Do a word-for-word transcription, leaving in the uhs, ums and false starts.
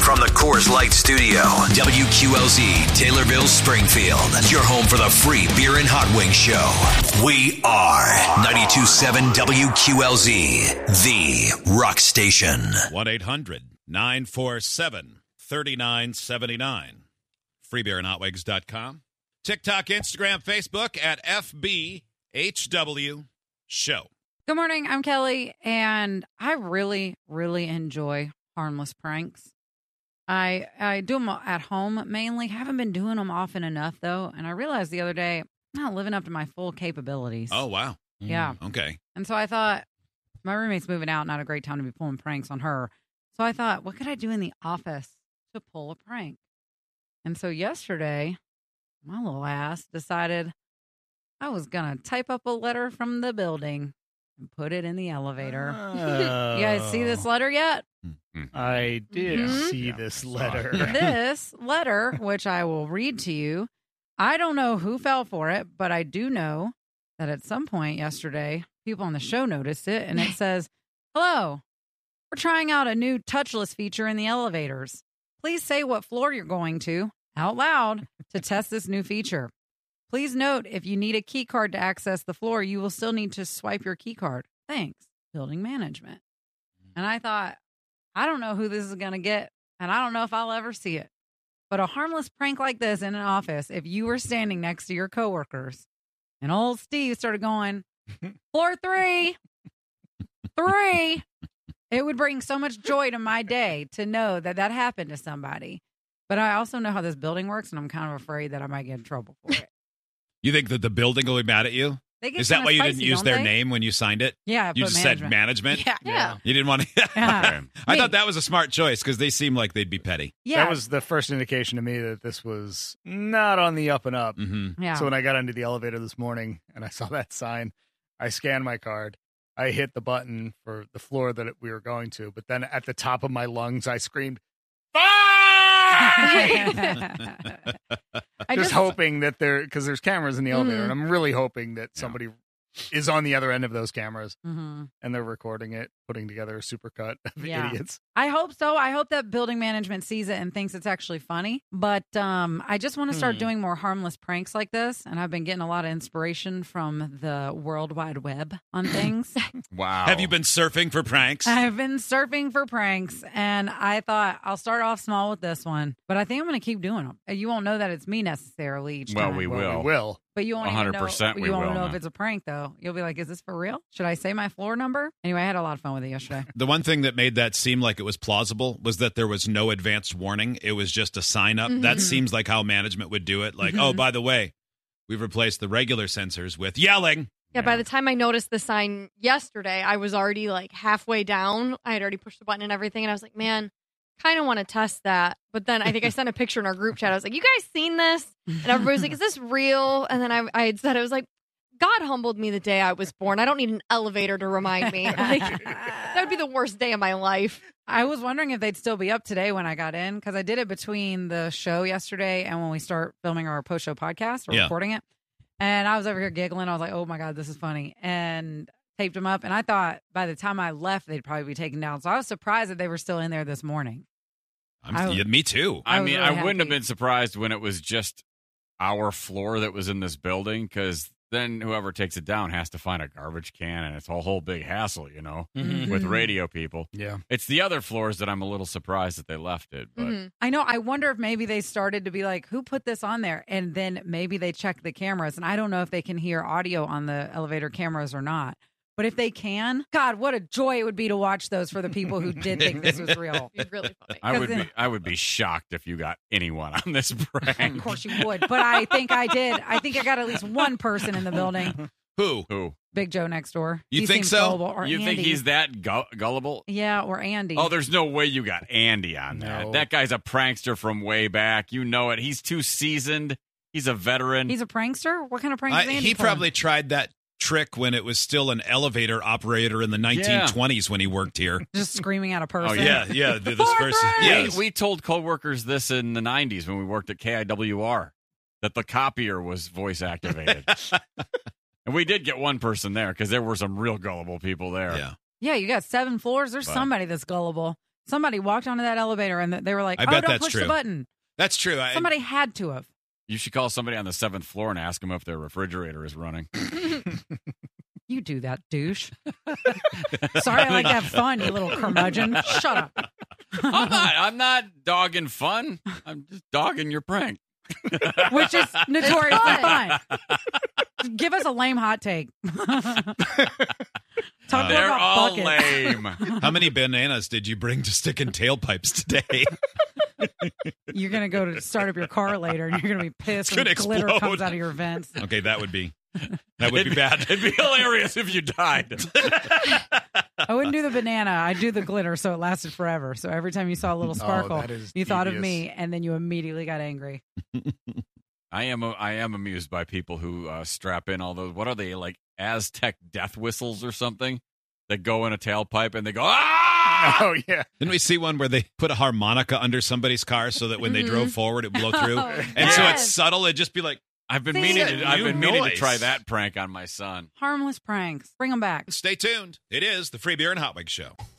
From the Coors Light Studio, W Q L Z, Taylorville, Springfield. Your home for the free beer and hot wing show. We are ninety-two point seven W Q L Z, the rock station. one eight hundred nine four seven three nine seven nine. free beer and hot wings dot com. TikTok, Instagram, Facebook at F B H W Show. Good morning, I'm Kelly, and I really, really enjoy harmless pranks. I I do them at home mainly. Haven't been doing them often enough, though, and I realized the other day I'm not living up to my full capabilities. Oh, wow. Yeah. Okay. And so I thought, my roommate's moving out, not a great time to be pulling pranks on her. So I thought, what could I do in the office to pull a prank? And so yesterday, my little ass decided I was going to type up a letter from the building and put it in the elevator. Oh. You guys see this letter yet? I did Mhm. see this letter. This letter, which I will read to you, I don't know who fell for it, but I do know that at some point yesterday, people on the show noticed it, and it says, "Hello, we're trying out a new touchless feature in the elevators. Please say what floor you're going to out loud to test this new feature. Please note, if you need a key card to access the floor, you will still need to swipe your key card. Thanks, building management." And I thought, I don't know who this is going to get, and I don't know if I'll ever see it. But a harmless prank like this in an office, if you were standing next to your coworkers and old Steve started going, floor three, three, it would bring so much joy to my day to know that that happened to somebody. But I also know how this building works, and I'm kind of afraid that I might get in trouble for it. You think that the building will be mad at you? They get Is that kinda why you spicy, didn't use don't their they? name when you signed it? Yeah, I You put just management. said management? Yeah. Yeah. You didn't want to. Yeah. I Me. thought that was a smart choice because they seem like they'd be petty. Yeah. That was the first indication to me that this was not on the up and up. Mm-hmm. yeah. So when I got into the elevator this morning and I saw that sign, I scanned my card. I hit the button for the floor that we were going to, but then at the top of my lungs, I screamed, I just, just hoping that there, because there's cameras in the elevator, Mhm. and I'm really hoping that somebody is on the other end of those cameras Mhm. and they're recording it, putting together a supercut of Yeah. idiots. I hope so. I hope that building management sees it and thinks it's actually funny. But um, I just want to start Hmm. doing more harmless pranks like this. And I've been getting a lot of inspiration from the World Wide Web on things. Wow. Have you been surfing for pranks? I've been surfing for pranks, and I thought I'll start off small with this one. But I think I'm going to keep doing them. You won't know that it's me necessarily each Well, time. we Well, will. we will. But you won't one hundred percent even know, we you won't will know if now. it's a prank, though. You'll be like, is this for real? Should I say my floor number? Anyway, I had a lot of fun with it yesterday. The one thing that made that seem like it was plausible was that there was no advanced warning. It was just a sign up. That Mhm. seems like how management would do it. Like, Mhm. oh, by the way, we've replaced the regular sensors with yelling. Yeah, by the time I noticed the sign yesterday, I was already like halfway down. I had already pushed the button and everything, and I was like, man, kind of want to test that. But then I think I sent a picture in our group chat. I was like, you guys seen this? And everybody was like, is this real? And then I, I had said, I was like, God humbled me the day I was born. I don't need an elevator to remind me. Like, that would be the worst day of my life. I was wondering if they'd still be up today when I got in, because I did it between the show yesterday and when we start filming our post-show podcast or Yeah. recording it. And I was over here giggling. I was like, oh, my God, this is funny. And taped them up. And I thought by the time I left, they'd probably be taken down. So I was surprised that they were still in there this morning. I'm, I- yeah, me too. I I was mean, really I wouldn't have happy. been surprised when it was just our floor that was in this building, because then whoever takes it down has to find a garbage can, and it's a whole big hassle, you know, Mhm. with Mhm. radio people. Yeah. It's the other floors that I'm a little surprised that they left it. But Mhm. I know. I wonder if maybe they started to be like, who put this on there? And then maybe they check the cameras. And I don't know if they can hear audio on the elevator cameras or not. But if they can, God, what a joy it would be to watch those for the people who did think this was real. It'd be really funny. I would then- be I would be shocked if you got anyone on this prank. Of course you would. But I think I did. I think I got at least one person in the building. Who? Who? Big Joe next door. You He think seems so? gullible. Or You Andy. think he's that gu- gullible? Yeah, or Andy. Oh, there's no way you got Andy on that. No. That guy's a prankster from way back. You know it. He's too seasoned. He's a veteran. He's a prankster? What kind of prank I, is Andy he pulling? probably tried that trick when it was still an elevator operator in the nineteen twenties when he worked here. just screaming at a person. Oh, Yeah, yeah. th- This Four person. three! Yes. We, we told coworkers this in the nineties when we worked at K I W R, that the copier was voice activated. And we did get one person there because there were some real gullible people there. Yeah. Yeah, you got seven floors. There's But- somebody that's gullible. Somebody walked onto that elevator and they were like, I "Oh, bet don't that's push true. the button." That's true. I, Somebody had to have. You should call somebody on the seventh floor and ask them if their refrigerator is running. You do that, douche. Sorry, I like to have fun, you little curmudgeon. Shut up. I'm not. I'm not dogging fun. I'm just dogging your prank. Which is notoriously fine. Give us a lame hot take. Talk Uh, more They're about all buckets. lame. How many bananas did you bring to stick in tailpipes today? You're going to go to start up your car later and you're going to be pissed It's when gonna glitter explode. comes out of your vents. Okay, that would be that would It'd be bad. It'd be hilarious if you died. I wouldn't do the banana. I'd do the glitter so it lasted forever. So every time you saw a little sparkle, that is you thought of devious. me and then you immediately got angry. I am. I am amused by people who uh, strap in all those. What are they, like Aztec death whistles or something that go in a tailpipe and they go ah. Oh yeah. Didn't we see one where they put a harmonica under somebody's car so that when they Mhm. drove forward, it blow through? Oh, And so yes. it's subtle. It'd just be like, I've been See? meaning to. I've New been meaning to noise. try that prank on my son. Harmless pranks. Bring them back. stay tuned. It is the Free Beer and Hot Wings Show.